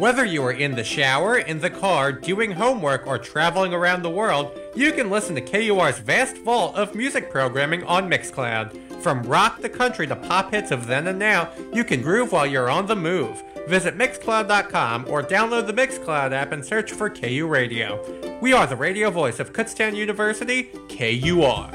Whether you are in the shower, in the car, doing homework, or traveling around the world, you can listen to KUR's vast vault of music programming on Mixcloud. From rock to country to pop hits of then and now, you can groove while you're on the move. Visit Mixcloud.com or download the Mixcloud app and search for KU Radio. We are the radio voice of Kutztown University, KUR.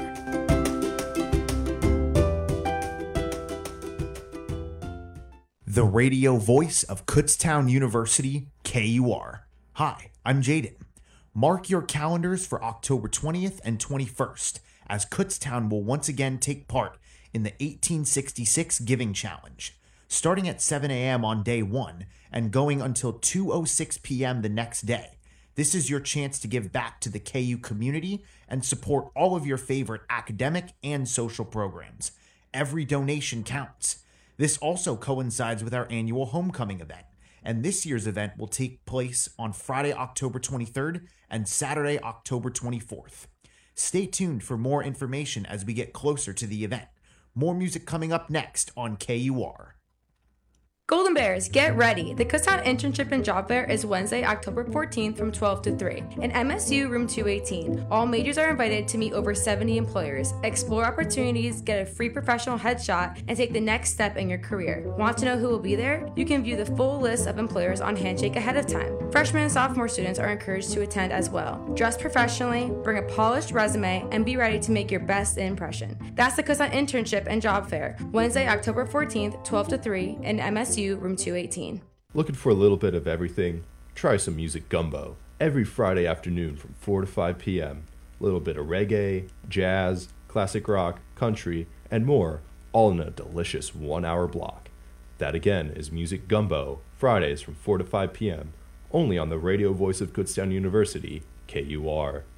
The radio voice of Kutztown University, KUR. Hi, I'm Jaden. Mark your calendars for October 20th and 21st, as Kutztown will once again take part in the 1866 Giving Challenge, starting at 7 a.m. on day 1 and going until 2:06 p.m. the next day. This is your chance to give back to the KU community and support all of your favorite academic and social programs. Every donation counts. This also coincides with our annual homecoming event, and this year's event will take place on Friday, October 23rd and Saturday, October 24th. Stay tuned for more information as we get closer to the event. More music coming up next on KUR. Golden Bears, get ready! The Kutztown Internship and Job Fair is Wednesday, October 14th from 12 to 3 in MSU Room 218. All majors are invited to meet over 70 employers, explore opportunities, get a free professional headshot, and take the next step in your career. Want to know who will be there? You can view the full list of employers on Handshake ahead of time. Freshman and sophomore students are encouraged to attend as well. Dress professionally, bring a polished resume, and be ready to make your best impression. That's the Kutztown Internship and Job Fair, Wednesday, October 14th, 12 to 3 in MSU Room 218. Looking for a little bit of everything? Try some music gumbo. Every Friday afternoon from 4 to 5 p.m. A little bit of reggae, jazz, classic rock, country, and more, all in a delicious 1-hour block. That again is Music Gumbo, Fridays from 4 to 5 p.m., only on the radio voice of Kutztown University, KUR.